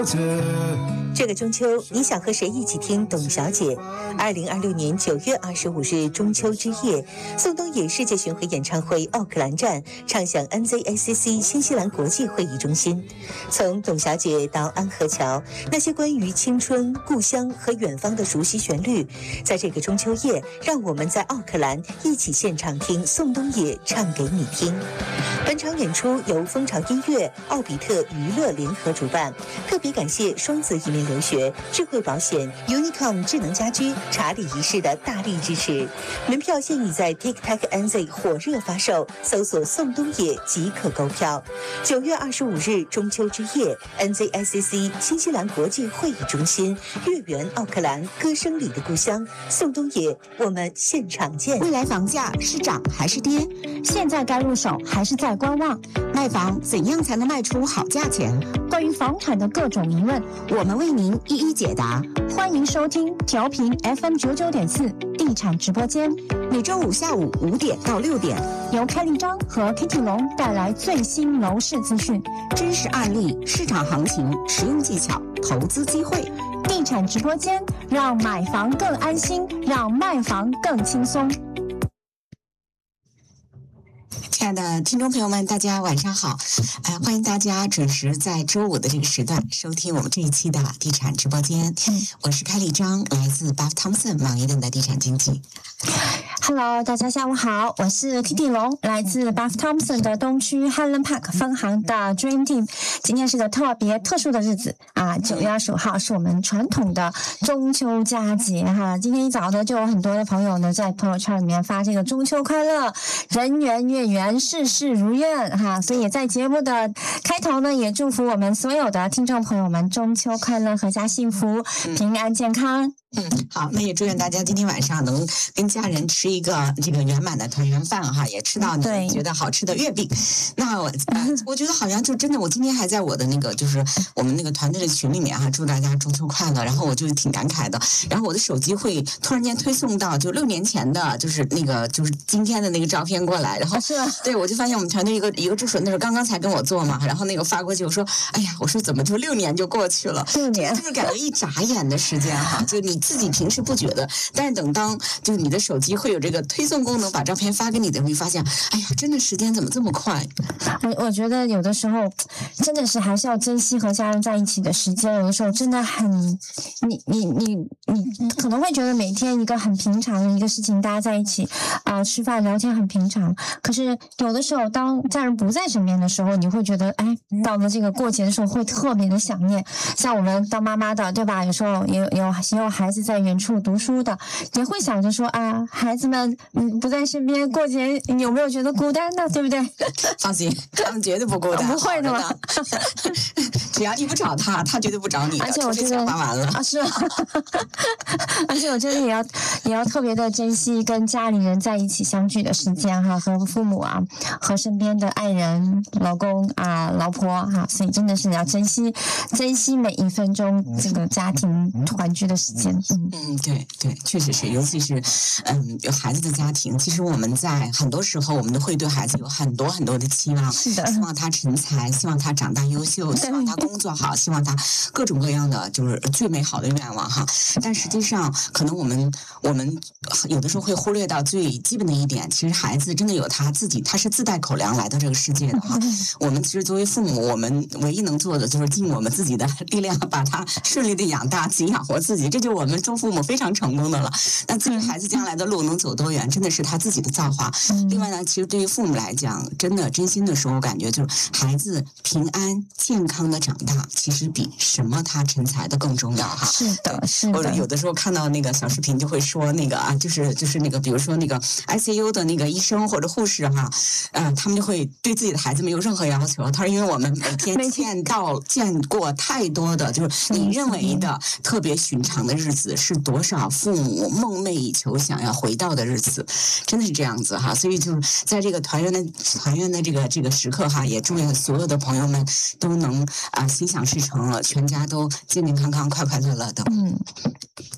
这个中秋，你想和谁一起听董小姐？2026年9月25日中秋之夜，宋冬野世界巡回演唱会奥克兰站唱响 NZACC 新西兰国际会议中心。从董小姐到安河桥，那些关于青春、故乡和远方的熟悉旋律，在这个中秋夜，让我们在奥克兰一起现场听宋冬野唱给你听。本场演出由蜂巢音乐、奥比特娱乐联合主办，特别感谢双子移民留学、智慧保险、Unicom 智能家居、查理一世的大力支持。门票现已在 TikTok NZ 火热发售，搜索宋冬野即可购票。9月25日中秋之夜 ，NZICC 新西兰国际会议中心，月圆奥克兰，歌声里的故乡，宋冬野，我们现场见。 未来房价是涨还是跌？ 现在该入手还是在观望？ 卖房怎样才能卖出好价钱？ 关于房产的各种疑问， 我们为您一一解答。 欢迎收听调频 FM99.4地产直播间， 每周五下午5点到6点， 由开立章和 Kitty 龙带来最新楼市资讯、 真实案例、市场行情、实用技巧、投资机会。 地产直播间，让买房更安心，让卖房更轻松。 亲爱的听众朋友们，大家晚上好！欢迎大家准时在周五的这个时段收听我们这一期的地产直播间。我是开立章，来自 Buff Thompson 网易的地产经纪。 Hello， 大家下午好，我是 Kitty 龙，来自 Buff Thompson 的东区 Highland Park 分行的 Dream Team。今天是个特殊的日子啊，9月25号是我们传统的中秋佳节哈。今天一早呢，就有很多的朋友呢在朋友圈里面发这个中秋快乐，人圆月圆，事事如愿哈。所以在节目的开头呢，也祝福我们所有的听众朋友们中秋快乐，阖家幸福，平安健康。 好，那也祝愿大家今天晚上能跟家人吃一个这个圆满的团圆饭哈，也吃到你觉得好吃的月饼。那我觉得好像就真的，我今天还在我的那个就是我们那个团队的群里面哈，祝大家中秋快乐。然后我就挺感慨的，然后我的手机会突然间推送到就6年前的，就是那个就是今天的那个照片过来，然后是对我就发现我们团队一个助手那时候刚刚才跟我做嘛，然后那个发过去，我说哎呀，我说怎么就6年就过去了 ？6年就是感觉一眨眼的时间哈，就你自己平时不觉得，但是等当就是你的手机会有这个推送功能，把照片发给你的，会发现，哎呀，真的时间怎么这么快？ 我觉得有的时候真的是还是要珍惜和家人在一起的时间。有的时候真的很，你可能会觉得每天一个很平常的一个事情，大家在一起吃饭聊天很平常。可是有的时候，当家人不在身边的时候，你会觉得，哎，到了这个过节的时候会特别的想念。像我们当妈妈的，对吧？有时候也有孩子在远处读书的，也会想着说啊，孩子们不在身边，过节有没有觉得孤单呢？对不对？ 放心，他们绝对不孤单， 不会的吗？ 只要你不找他，他绝对不找你的。 而且我觉得发完了啊，是，而且我觉得也要特别的珍惜跟家里人在一起相聚的时间哈，和父母啊，和身边的爱人、老公啊、老婆哈，所以真的是要珍惜每一分钟这个家庭团聚的时间。 对，确实是，尤其是有孩子的家庭，其实我们在很多时候，我们都会对孩子有很多很多的期望， 是的， 希望他成才，希望他长大优秀，希望他工作好，希望他各种各样的就是最美好的愿望哈。但实际上，可能我们有的时候会忽略到最基本的一点，其实孩子真的有他自己，他是自带口粮来到这个世界的哈。我们其实作为父母，我们唯一能做的就是尽我们自己的力量，把他顺利的养大，自己养活自己，这就是我们做父母非常成功的了。那至于孩子将来的路能走多远，真的是他自己的造化。另外呢，其实对于父母来讲，真心的说，我感觉就是孩子平安健康的长大，其实比什么他成才的更重要哈。 是的，是的。 我有的时候看到那个小视频，就会说那个啊，就是那个，比如说那个 ICU 的那个医生或者护士哈，他们就会对自己的孩子没有任何要求。他说，因为我们每天见过太多的，就是你认为的特别寻常的日子，是多少父母梦寐以求想要回到的日子，真的是这样子哈。所以就是在这个团圆的这个时刻哈，也祝愿所有的朋友们都能心想事成了，全家都健健康康、快快乐乐的。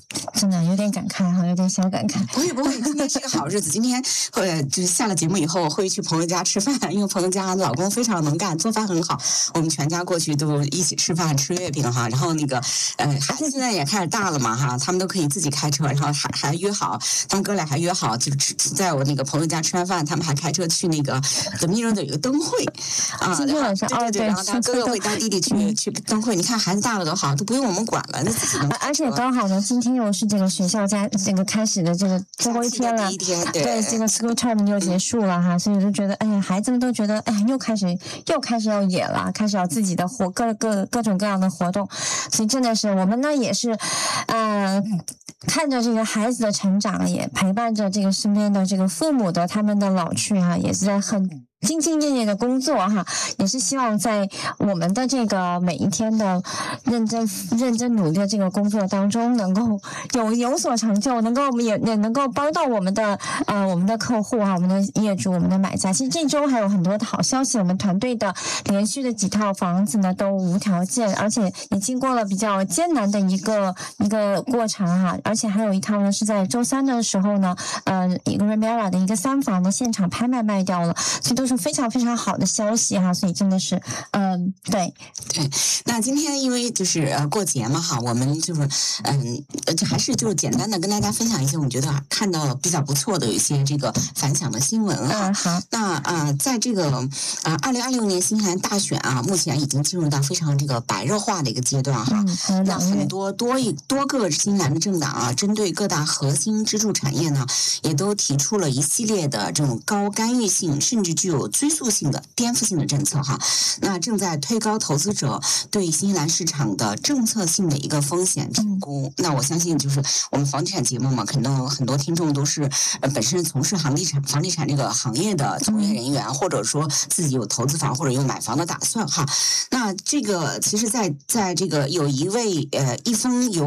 真的有点感慨哈，有点小感慨。 不会，今天是个好日子。今天就是下了节目以后会去朋友家吃饭，因为朋友家老公非常能干，做饭很好，我们全家过去都一起吃饭吃月饼哈。然后那个孩子现在也开始大了嘛哈，他们都可以自己开车，然后还约好，他们哥俩还约好，就是在我那个朋友家吃完饭，他们还开车去那个德密热的有个灯会啊。 今天晚上对，然后他哥哥会带弟弟去灯会。你看孩子大了多好，都不用我们管了，那自己能。 而且刚好呢，今天又是这个学校这个开始的这个最后一天了， 对， 这个 school term 就结束了哈，所以我就觉得，哎呀，孩子们都觉得，哎呀，又开始要野了，开始要自己的各种各样的活动，所以真的是我们呢也是，看着这个孩子的成长，也陪伴着这个身边的这个父母的他们的老去哈，也是在很兢兢业业的工作哈，也是希望在我们的这个每一天的认真努力的这个工作当中，能够有所成就，能够也能够帮到我们的客户哈，我们的业主，我们的买家。其实这周还有很多的好消息，我们团队的连续的几套房子呢都无条件，而且也经过了比较艰难的一个过程哈，而且还有一套呢是在周三的时候呢，一个 Remera 的一个3房的现场拍卖掉了，所以都是非常非常好的消息哈，所以真的是，对。 那今天因为就是过节嘛哈，我们就是还是就是简单的跟大家分享一些我们觉得看到比较不错的有一些这个反响的新闻啊。 好。 那在这个2026年新西兰大选啊，目前已经进入到非常这个白热化的一个阶段哈。那很多个新西兰的政党啊，针对各大核心支柱产业呢，也都提出了一系列的这种高干预性甚至具有追溯性的颠覆性的政策哈。那正在推高投资者对新西兰市场的政策性的一个风险评估。那我相信就是我们房地产节目嘛，可能很多听众都是本身从事房地产这个行业的从业人员，或者说自己有投资房或者有买房的打算哈。那这个其实在这个有一位一封有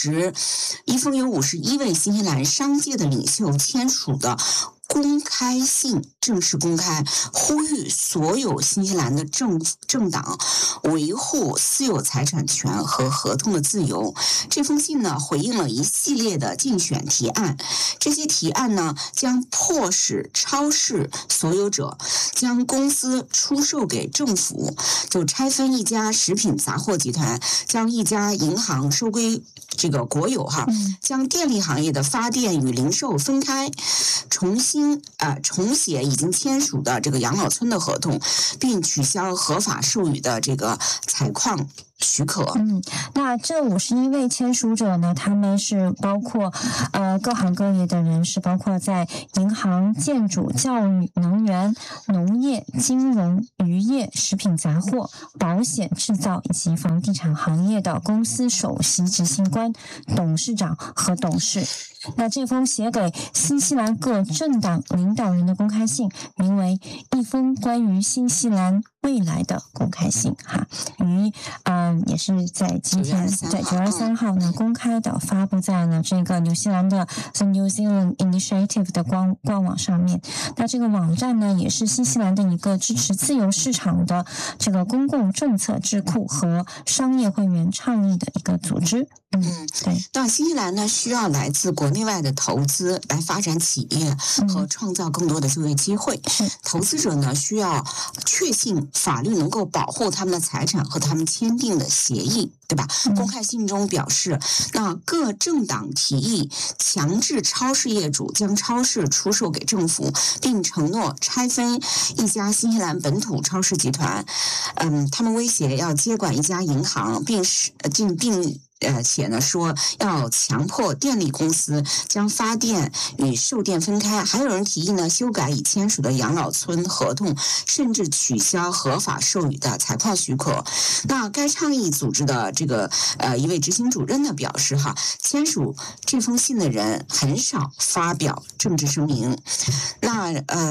51位新西兰商界的领袖签署的公开信正式公开，呼吁所有新西兰的政党维护私有财产权和合同的自由。这封信呢，回应了一系列的竞选提案，这些提案呢，将迫使超市所有者将公司出售给政府，就拆分一家食品杂货集团，将一家银行收归这个国有哈，将电力行业的发电与零售分开，重写已经签署的这个养老村的合同，并取消合法授予的这个采矿许可。 那这51位签署者呢，他们是包括各行各业的人士，包括在银行、建筑、教育、能源、农业、金融、渔业、食品杂货、保险、制造以及房地产行业的公司首席执行官、董事长和董事。那这封写给新西兰各政党领导人的公开信，名为《一封关于新西兰未来的公开信》哈，于也是在今天在9月3号呢公开的发布在了这个纽西兰的 The New Zealand Initiative 的官网上面。那这个网站呢，也是新西兰的一个支持自由市场的这个公共政策智库和商业会员倡议的一个组织。对。 那新西兰呢，需要来自国内外的投资来发展企业和创造更多的就业机会。投资者呢，需要确信法律能够保护他们的财产和他们签订的协议，对吧？公开信中表示，那各政党提议强制超市业主将超市出售给政府，并承诺拆分一家新西兰本土超市集团。他们威胁要接管一家银行，并且呢说要强迫电力公司将发电与售电分开，还有人提议呢修改已签署的养老村合同，甚至取消合法授予的采矿许可。那该倡议组织的这个一位执行主任呢表示哈，签署这封信的人很少发表政治声明。那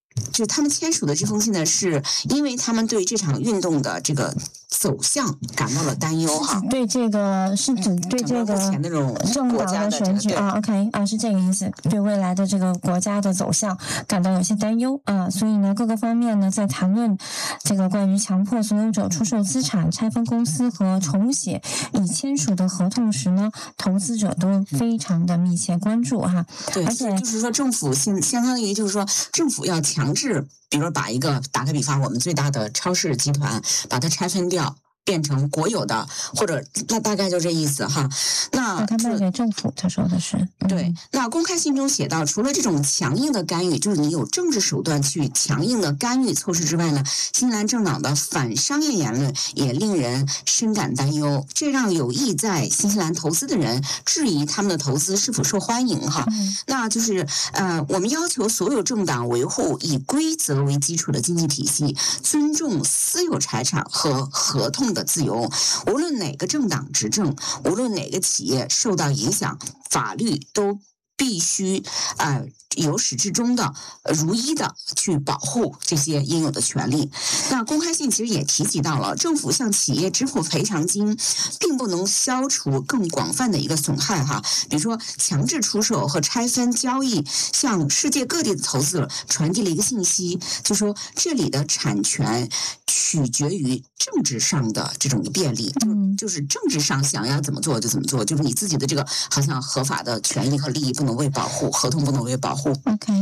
就他们签署的这封信呢，是因为他们对这场运动的这个走向感到了担忧哈。 对这个是指对这个政党的选举啊 ，OK 啊，是这个意思。对未来的这个国家的走向感到有些担忧啊，所以呢，各个方面呢在谈论这个关于强迫所有者出售资产、拆分公司和重写已签署的合同时呢，投资者都非常的密切关注哈。 对，而且就是说政府相当于就是说政府要强制，比如说把一个打个比方，我们最大的超市集团把它拆分掉。变成国有的，或者那大概就这意思哈。那他卖给政府，他说的是对。那公开信中写到，除了这种强硬的干预，就是你有政治手段去强硬的干预措施之外呢，新西兰政党的反商业言论也令人深感担忧，这让有意在新西兰投资的人质疑他们的投资是否受欢迎哈。那就是我们要求所有政党维护以规则为基础的经济体系，尊重私有财产和合同的自由，无论哪个政党执政，无论哪个企业受到影响，法律都必须由始至终的如一的去保护这些应有的权利。那公开信其实也提及到了，政府向企业支付赔偿金，并不能消除更广泛的一个损害哈，比如说强制出售和拆分交易，向世界各地的投资者传递了一个信息，就说这里的产权取决于政治上的这种便利，就是政治上想要怎么做就怎么做，就是你自己的这个好像合法的权益和利益不能被保护，合同不能被保护。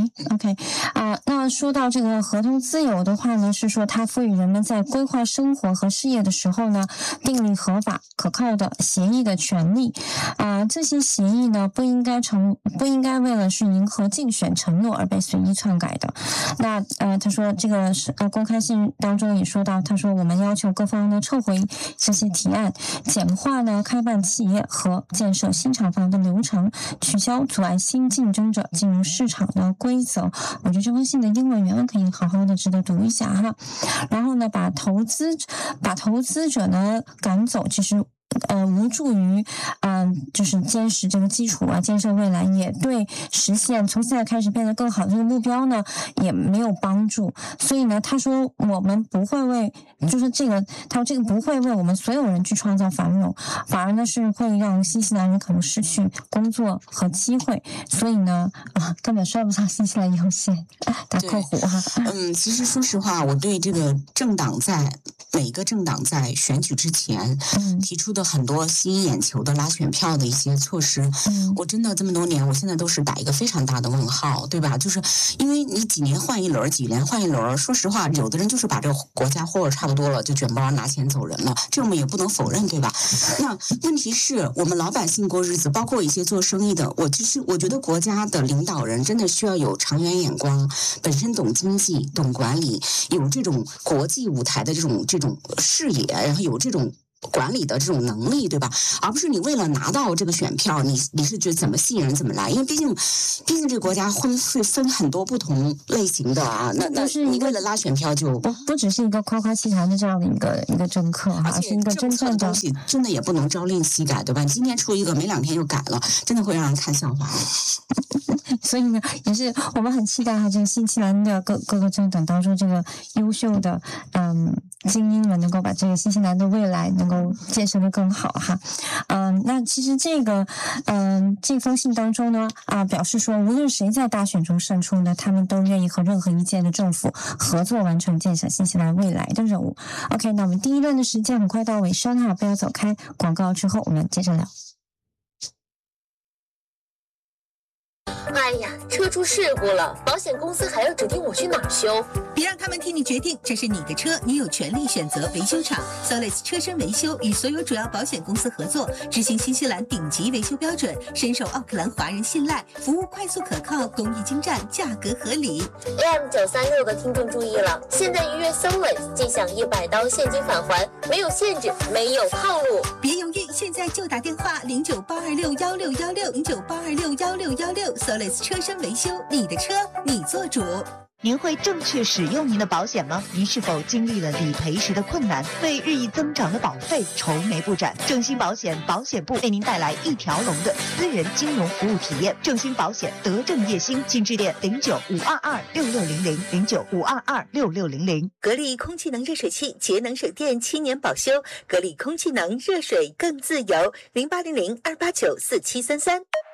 OK 那说到这个合同自由的话呢，是说它赋予人们在规划生活和事业的时候呢，订立合法可靠的协议的权利这些协议呢不应该为了是迎合竞选承诺而被随意篡改的。那他说这个是公开信当中也说到，他说我们要求各方呢撤回这些提案，简化呢开办企业和建设新厂房的流程，取消阻碍新竞争者进入市场的规则。我觉得这封信的英文原文可以好好的值得读一下哈。然后呢，把投资者呢赶走，其实无助于就是坚实这个基础建设未来，也对实现从现在开始变得更好的这个目标呢也没有帮助。所以呢，他说我们不会为，就是他说这个不会为我们所有人去创造繁荣，反而呢是会让新西兰人可能失去工作和机会。所以呢根本说不上新西兰优先，打括弧哈。 其实说实话，我对这个每个政党在选举之前提出的很多吸引眼球的拉选票的一些措施，我真的这么多年，我现在都是打一个非常大的问号，对吧？就是因为你几年换一轮，说实话，有的人就是把这个国家霍差不多了，就卷包拿钱走人了，这我们也不能否认，对吧？那问题是我们老百姓过日子，包括一些做生意的，我觉得国家的领导人真的需要有长远眼光，本身懂经济、懂管理，有这种国际舞台的这种视野，然后有这种管理的这种能力，对吧？而不是你为了拿到这个选票，你是觉得怎么吸引人怎么来，因为毕竟这个国家会分很多不同类型的那你为了拉选票就不只是一个夸夸其谈的这样的一个政客而是一个真正的东西，真的也不能朝令夕改，对吧？今天出一个，没2天又改了，真的会让人看笑话。 所以呢，也是我们很期待这个新西兰的各个政党当中这个优秀的精英们能够把这个新西兰的未来能够建设得更好哈。那其实这封信当中呢表示说，无论谁在大选中胜出呢，他们都愿意和任何一届的政府合作，完成建设新西兰未来的任务。OK， 那我们第一轮的时间很快到尾声哈，不要走开，广告之后我们接着聊。 哎呀，车出事故了，保险公司还要指定我去哪儿修？ 别让他们替你决定，这是你的车，你有权利选择维修厂。Solis 车身维修与所有主要保险公司合作，执行新西兰顶级维修标准，深受奥克兰华人信赖，服务快速可靠，工艺精湛，价格合理。 AM936的听众注意了，现在预约 Solis 即享100刀现金返还，没有限制，没有套路。 别犹豫，现在就打电话0982611616 0982611616 Solis 车身维修，你的车你做主。 您会正确使用您的保险吗？您是否经历了理赔时的困难，为日益增长的保费愁眉不展？正兴保险保险部为您带来一条龙的私人金融服务体验。正兴保险德正业兴，请致电09-522-6600，09-522-6600。 格力空气能热水器节能省电7年保修，格力空气能热水更自由，0800-289-4733。